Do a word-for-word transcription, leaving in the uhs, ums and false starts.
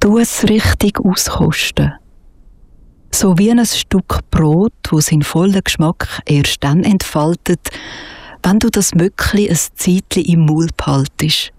Tu es richtig auskosten. So wie ein Stück Brot, das seinen vollen Geschmack erst dann entfaltet, wenn du das Mückli ein Zeitchen im Maul behaltest.